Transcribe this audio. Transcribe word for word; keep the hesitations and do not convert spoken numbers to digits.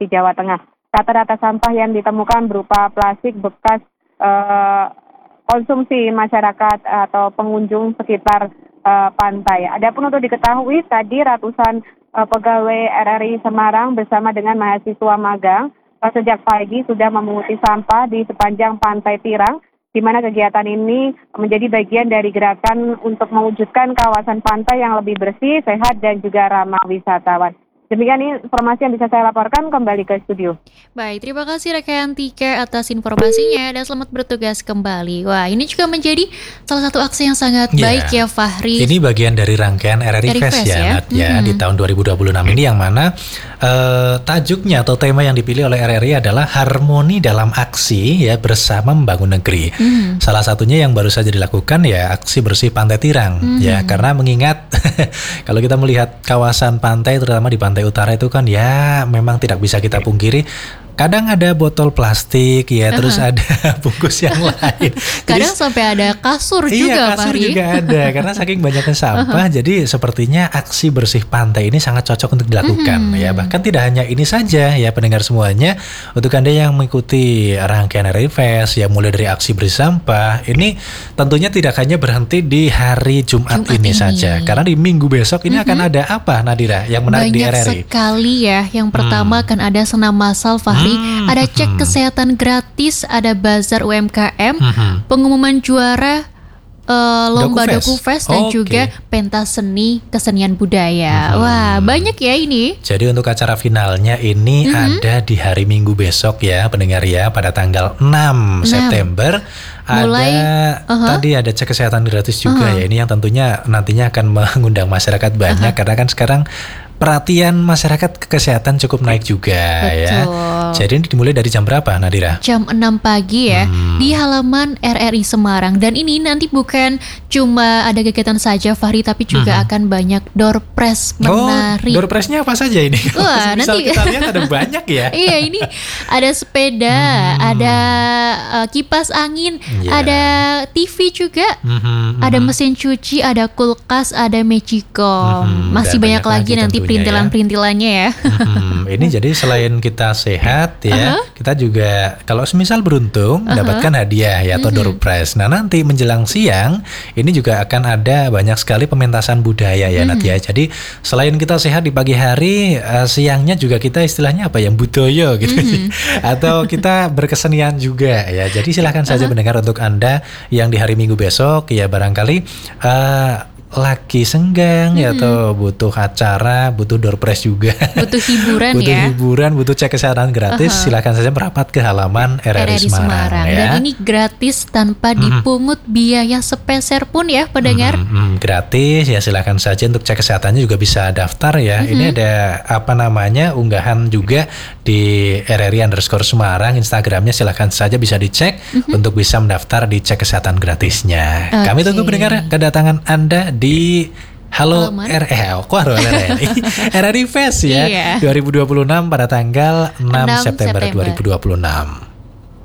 Provinsi Jawa Tengah. Rata-rata sampah yang ditemukan berupa plastik bekas uh, konsumsi masyarakat atau pengunjung sekitar uh, pantai. Adapun untuk diketahui tadi ratusan uh, pegawai R R I Semarang bersama dengan mahasiswa magang uh, sejak pagi sudah memunguti sampah di sepanjang Pantai Tirang, di mana kegiatan ini menjadi bagian dari gerakan untuk mewujudkan kawasan pantai yang lebih bersih, sehat, dan juga ramah wisatawan. Demikian informasi yang bisa saya laporkan, kembali ke studio. Baik, terima kasih rekan Tika atas informasinya dan selamat bertugas kembali. Wah, ini juga menjadi salah satu aksi yang sangat yeah. baik ya Fahri. Ini bagian dari rangkaian R R I Fest ya, ya, Nat, ya hmm. di tahun dua ribu dua puluh enam ini, yang mana uh, tajuknya atau tema yang dipilih oleh R R I adalah harmoni dalam aksi ya bersama membangun negeri. Hmm. Salah satunya yang baru saja dilakukan ya aksi bersih Pantai Tirang hmm. ya, karena mengingat kalau kita melihat kawasan pantai terutama di pantai utara itu kan ya memang tidak bisa kita pungkiri kadang ada botol plastik ya, uh-huh. terus ada bungkus yang lain. Kadang jadi, sampai ada kasur iya, juga, kasur Fahri. juga ada karena saking banyaknya sampah. Uh-huh. Jadi sepertinya aksi bersih pantai ini sangat cocok untuk dilakukan. Uh-huh. Ya, bahkan tidak hanya ini saja ya pendengar semuanya, untuk Anda yang mengikuti rangkaian R R I Fest ya mulai dari aksi bersih sampah ini tentunya tidak hanya berhenti di hari Jumat, Jumat ini, ini saja, karena di minggu besok ini uh-huh. akan ada apa, Nadira, yang menarik di R R I? Banyak sekali ya. Yang pertama hmm. akan ada senam massal, Fahri. Hmm, ada cek hmm. kesehatan gratis, ada bazar U M K M, hmm. pengumuman juara uh, lomba Dokufest dan okay. juga pentas seni kesenian budaya. Hmm. Wah, banyak ya ini. Jadi untuk acara finalnya ini hmm. ada di hari Minggu besok ya, pendengar ya, pada tanggal enam September. Mulai, ada uh-huh. tadi ada cek kesehatan gratis juga uh-huh. ya. Ini yang tentunya nantinya akan mengundang masyarakat banyak uh-huh. karena kan sekarang perhatian masyarakat ke kesehatan cukup naik juga. Betul. Ya. Jadi ini dimulai dari jam berapa, Nadira? Jam enam pagi ya, hmm. di halaman R R I Semarang. Dan ini nanti bukan cuma ada kegiatan saja, Fahri, tapi juga hmm. akan banyak door prize menarik. Oh, door prize-nya apa saja ini? Wah, misal nanti kita lihat ada banyak ya. Iya, ini ada sepeda, hmm. ada uh, kipas angin, yeah. ada T V juga, hmm. ada mesin cuci, ada kulkas, ada magicom. Hmm. Masih banyak, banyak lagi nanti perintilan-perintilannya ya. Hmm, ini jadi selain kita sehat ya, uh-huh. kita juga kalau semisal beruntung uh-huh. mendapatkan hadiah ya atau uh-huh. door prize. Nah nanti menjelang siang ini juga akan ada banyak sekali pementasan budaya ya, uh-huh. Nat ya. Jadi selain kita sehat di pagi hari, uh, siangnya juga kita istilahnya apa ya, budoyo gitu, uh-huh. atau kita berkesenian juga ya. Jadi silakan uh-huh. saja mendengar untuk Anda yang di hari Minggu besok ya, barangkali uh, lagi senggang hmm. ya, atau butuh acara, butuh door prize juga, butuh hiburan butuh ya, hiburan, butuh cek kesehatan gratis, uh-huh. silakan saja merapat ke halaman R R I, R R I Semarang, Semarang. Ya. Dan ini gratis tanpa hmm. dipungut biaya sepeser pun ya, pendengar. Hmm, hmm, gratis ya, silakan saja untuk cek kesehatannya juga bisa daftar ya. Hmm. Ini ada apa namanya unggahan juga di R R I underscore Semarang Instagramnya, silakan saja bisa dicek hmm. untuk bisa mendaftar di cek kesehatan gratisnya. Okay. Kami tunggu pendengar kedatangan Anda di Halo R R I R R I Fest ya, iya. dua ribu dua puluh enam pada tanggal enam September dua ribu dua puluh enam.